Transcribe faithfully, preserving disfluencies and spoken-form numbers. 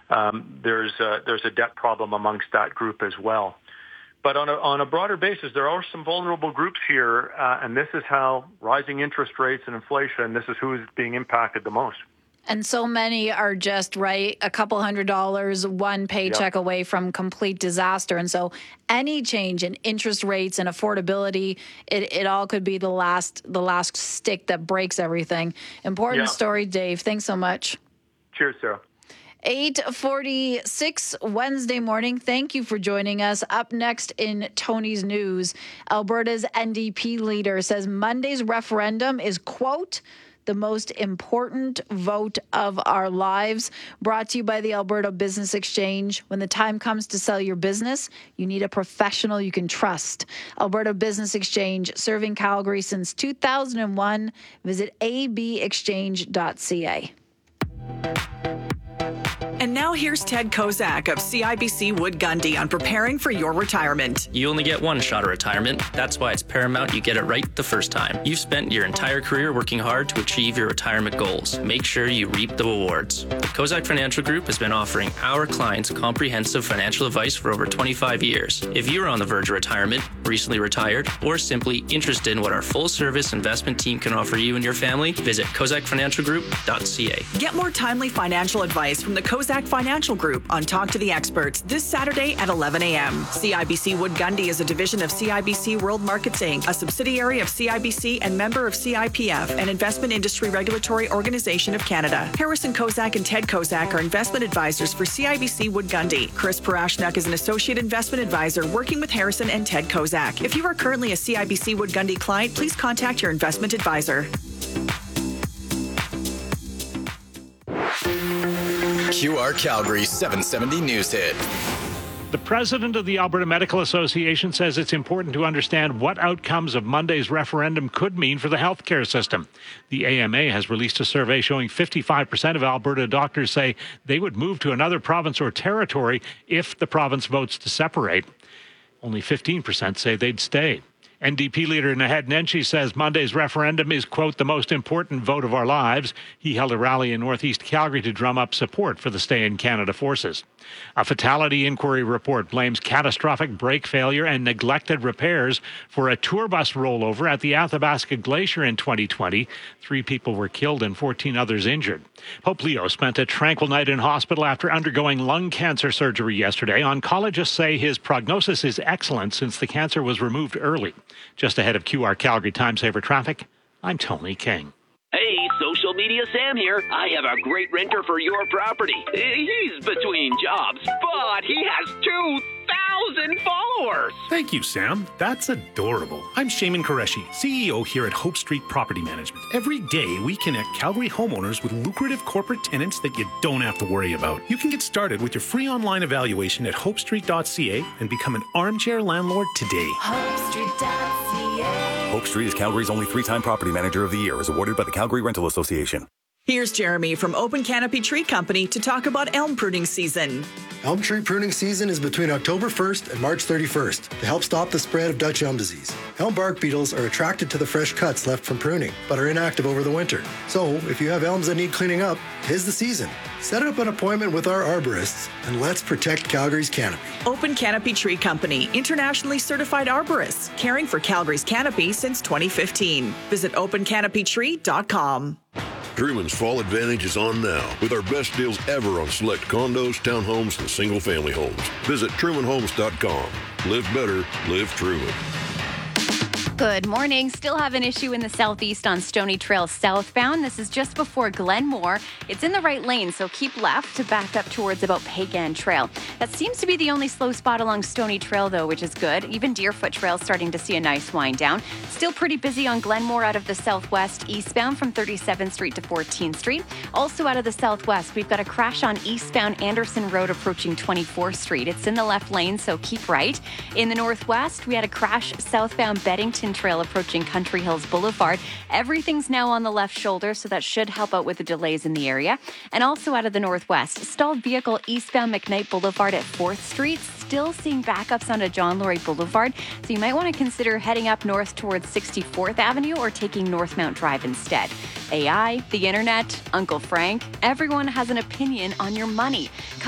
um, there's a, there's a debt problem amongst that group as well. But on a, on a broader basis, there are some vulnerable groups here, uh, and this is how rising interest rates and inflation, this is who is being impacted the most. And so many are just, right, a couple hundred dollars, one paycheck yep. away from complete disaster. And so any change in interest rates and affordability, it, it all could be the last the last stick that breaks everything. Important yeah. story, Dave. Thanks so much. Cheers, Sarah. eight forty-six Wednesday morning. Thank you for joining us. Up next in Tony's News, Alberta's N D P leader says Monday's referendum is, quote, the most important vote of our lives. Brought to you by the Alberta Business Exchange. When the time comes to sell your business, you need a professional you can trust. Alberta Business Exchange, serving Calgary since two thousand one. Visit a b exchange dot c a. And now here's Ted Kozak of C I B C Wood Gundy on preparing for your retirement. You only get one shot at retirement. That's why it's paramount you get it right the first time. You've spent your entire career working hard to achieve your retirement goals. Make sure you reap the rewards. The Kozak Financial Group has been offering our clients comprehensive financial advice for over twenty-five years. If you're on the verge of retirement, recently retired, or simply interested in what our full-service investment team can offer you and your family, visit kozak financial group dot c a. Get more timely financial advice from the Kozak Financial Group on Talk to the Experts this Saturday at eleven a.m. C I B C Wood Gundy is a division of C I B C World Markets Incorporated, a subsidiary of C I B C and member of C I P F, an investment industry regulatory organization of Canada. Harrison Kozak and Ted Kozak are investment advisors for C I B C Wood Gundy. Chris Parashnuk is an associate investment advisor working with Harrison and Ted Kozak. If you are currently a C I B C Wood Gundy client, please contact your investment advisor. Q R Calgary seven seventy News Hit. The president of the Alberta Medical Association says it's important to understand what outcomes of Monday's referendum could mean for the healthcare system. The A M A has released a survey showing fifty-five percent of Alberta doctors say they would move to another province or territory if the province votes to separate. Only fifteen percent say they'd stay. N D P leader Naheed Nenshi says Monday's referendum is, quote, the most important vote of our lives. He held a rally in Northeast Calgary to drum up support for the Stay in Canada forces. A fatality inquiry report blames catastrophic brake failure and neglected repairs for a tour bus rollover at the Athabasca Glacier in twenty twenty. Three people were killed and fourteen others injured. Pope Leo spent a tranquil night in hospital after undergoing lung cancer surgery yesterday. Oncologists say his prognosis is excellent since the cancer was removed early. Just ahead of Q R Calgary Time Saver Traffic, I'm Tony King. Hey, social media Sam here. I have a great renter for your property. He's between jobs, but he has two thousand followers. Thank you, Sam. That's adorable. I'm Shaman Qureshi, C E O here at Hope Street Property Management. Every day, we connect Calgary homeowners with lucrative corporate tenants that you don't have to worry about. You can get started with your free online evaluation at hope street dot c a and become an armchair landlord today. hope street dot c a. Hope Street is Calgary's only three-time Property Manager of the Year, as awarded by the Calgary Rental Association. Here's Jeremy from Open Canopy Tree Company to talk about elm pruning season. Elm tree pruning season is between October first and March thirty-first to help stop the spread of Dutch elm disease. Elm bark beetles are attracted to the fresh cuts left from pruning, but are inactive over the winter. So, if you have elms that need cleaning up, 'tis the season. Set up an appointment with our arborists, and let's protect Calgary's canopy. Open Canopy Tree Company, internationally certified arborists, caring for Calgary's canopy since twenty fifteen. Visit open canopy tree dot com. Truman's Fall Advantage is on now with our best deals ever on select condos, townhomes, and single-family homes. Visit truman homes dot com. Live better, live Truman. Good morning. Still have an issue in the southeast on Stony Trail southbound. This is just before Glenmore. It's in the right lane, so keep left to back up towards about Pagan Trail. That seems to be the only slow spot along Stony Trail, though, which is good. Even Deerfoot Trail starting to see a nice wind down. Still pretty busy on Glenmore out of the southwest eastbound from thirty-seventh Street to fourteenth Street. Also out of the southwest, we've got a crash on eastbound Anderson Road approaching twenty-fourth Street. It's in the left lane, so keep right. In the northwest, we had a crash southbound Beddington Trail approaching Country Hills Boulevard. Everything's now on the left shoulder, so that should help out with the delays in the area. And also out of the northwest, stalled vehicle eastbound McKnight Boulevard at fourth Street. Still seeing backups onto John Laurie Boulevard, so you might want to consider heading up north towards sixty-fourth Avenue or taking Northmount Drive instead. A I, the internet, Uncle Frank, everyone has an opinion on your money.